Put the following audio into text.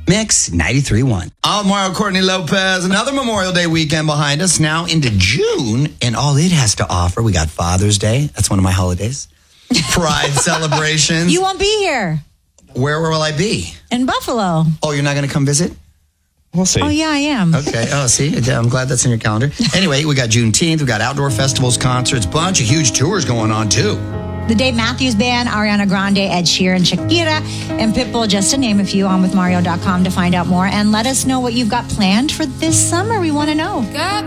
Mix 93.1. I'm Mario Courtney Lopez. Another Memorial Day weekend behind us. Now into June, and all it has to offer. We got Father's Day. That's one of my holidays. Pride celebrations. You won't be here. Where will I be? In Buffalo. Oh, you're not going to come visit? We'll see. Oh, yeah, I am. Okay. Oh, see? I'm glad that's in your calendar. Anyway, we got Juneteenth. We got outdoor festivals, concerts, bunch of huge tours going on, too. The Dave Matthews Band, Ariana Grande, Ed Sheeran, Shakira, and Pitbull, just to name a few, on withmario.com to find out more. And let us know what you've got planned for this summer. We want to know. God